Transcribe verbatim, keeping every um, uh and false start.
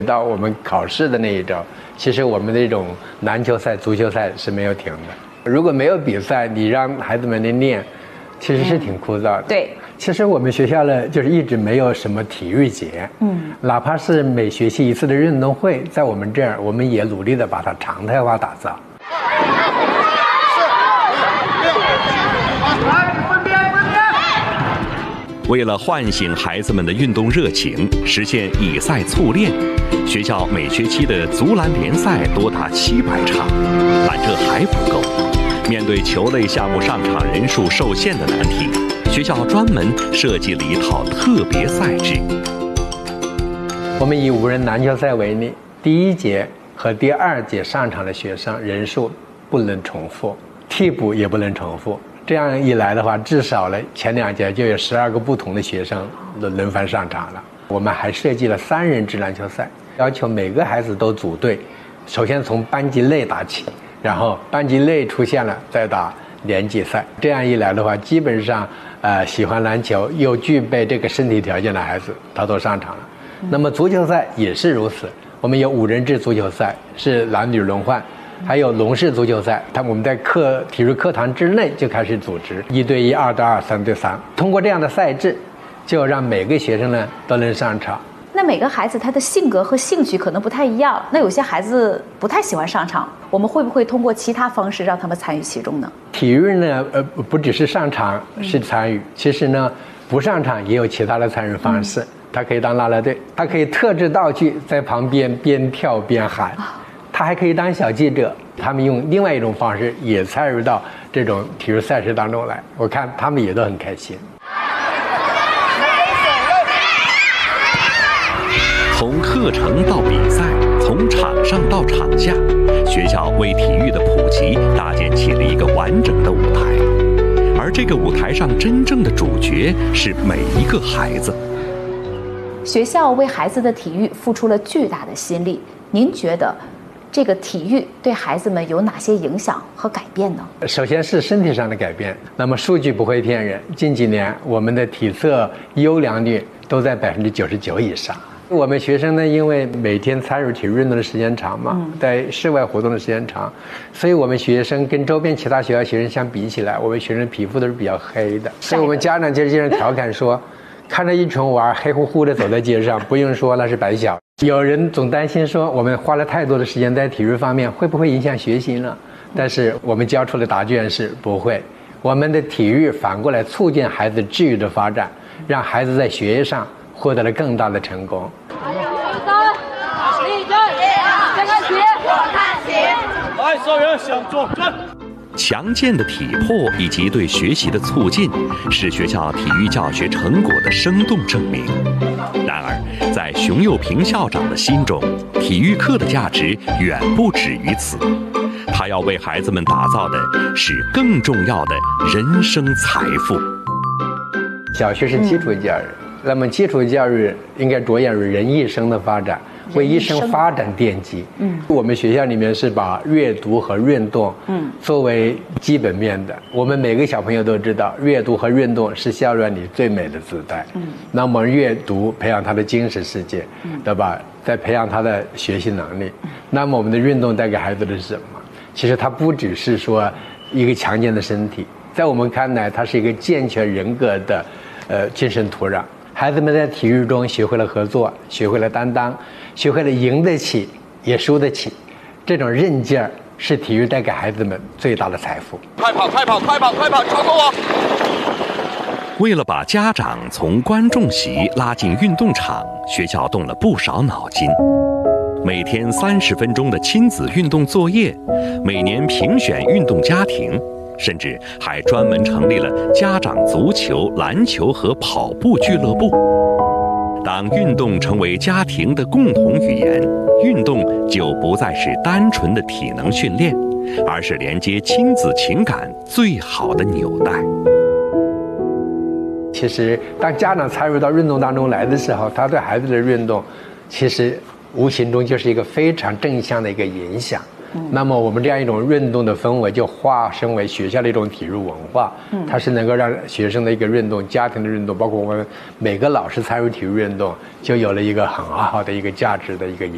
到我们考试的那一周，其实我们这种篮球赛、足球赛是没有停的。如果没有比赛，你让孩子们来练，其实是挺枯燥的。 嗯、对， 其实我们学校呢，就是一直没有什么体育节，嗯，哪怕是每学期一次的运动会，在我们这儿，我们也努力的把它常态化打造。 为了唤醒孩子们的运动热情，实现以赛促练，学校每学期的足篮联赛多达七百场，但这还不够。面对球类项目上场人数受限的难题，学校专门设计了一套特别赛制。 我们以五人篮球赛为例，第一节和第二节上场的学生人数不能重复，替补也不能重复。这样一来的话，至少呢前两节就有十二个不同的学生轮轮番上场了。我们还设计了三人制篮球赛，要求每个孩子都组队，首先从班级内打起，然后班级内出现了再打联级赛。这样一来的话，基本上呃喜欢篮球又具备这个身体条件的孩子他都上场了。那么足球赛也是如此，我们有五人制足球赛，是男女轮换。还有龙式足球赛，他我们在课体育课堂之内就开始组织一对一、二对二、三对三。通过这样的赛制，就让每个学生呢都能上场。 那每个孩子他的性格和兴趣可能不太一样，那有些孩子不太喜欢上场，我们会不会通过其他方式让他们参与其中呢？ 体育呢，呃，不只是上场是参与，嗯、其实呢，不上场也有其他的参与方式。嗯、他可以当啦啦队，他可以特制道具在旁边边跳边喊。啊他还可以当小记者，他们用另外一种方式也参与到这种体育赛事当中来，我看他们也都很开心。 从课程到比赛，从场上到场下，学校为体育的普及搭建起了一个完整的舞台，而这个舞台上真正的主角是每一个孩子。 学校为孩子的体育付出了巨大的心力，您觉得这个体育对孩子们有哪些影响和改变呢？ 首先是身体上的改变，那么数据不会骗人，近几年我们的体测优良率都在百分之九十九以上。我们学生呢，因为每天参与体育运动的时间长嘛，嗯、在室外活动的时间长，所以我们学生跟周边其他学校学生相比起来，我们学生皮肤都是比较黑的，所以我们家长就经常调侃说，看着一群娃黑乎乎的走在街上，不用说那是白小。有人总担心说我们花了太多的时间在体育方面，会不会影响学习呢？但是我们交出的答卷是不会。我们的体育反过来促进孩子智育的发展，让孩子在学业上获得了更大的成功。 来，所有人向左转。强健的体魄以及对学习的促进，是学校体育教学成果的生动证明。然而，在熊幼平校长的心中，体育课的价值远不止于此。他要为孩子们打造的是更重要的人生财富。 小学是基础教育，嗯、那么基础教育应该着眼于人一生的发展，为一生发展奠基。嗯，我们学校里面是把阅读和运动，嗯，作为基本面的。我们每个小朋友都知道，阅读和运动是校园里最美的姿态。嗯，那么阅读培养他的精神世界，嗯，对吧？再培养他的学习能力。嗯，那么我们的运动带给孩子的是什么？其实它不只是说一个强健的身体，在我们看来，它是一个健全人格的，呃，精神土壤。孩子们在体育中学会了合作，学会了担当，学会了赢得起也输得起，这种韧劲儿是体育带给孩子们最大的财富。 快跑快跑快跑快跑，超过我！为了把家长从观众席拉进运动场，学校动了不少脑筋。每天三十分钟的亲子运动作业，每年评选运动家庭，甚至还专门成立了家长足球、篮球和跑步俱乐部。当运动成为家庭的共同语言，运动就不再是单纯的体能训练，而是连接亲子情感最好的纽带。 其实当家长参与到运动当中来的时候，他对孩子的运动其实无形中就是一个非常正向的一个影响。嗯、那么我们这样一种运动的氛围就化身为学校的一种体育文化，嗯、它是能够让学生的一个运动、家庭的运动，包括我们每个老师参与体育运动，就有了一个很好的一个价值的一个影